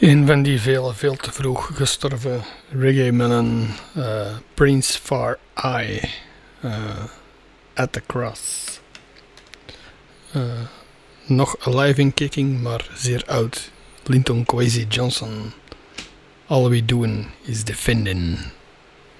Een van die veel te vroeg gestorven reggae-mannen, Prince Far Eye, At The Cross. Nog alive in kicking, maar zeer oud. Linton Kwesi Johnson. All we doing is defending.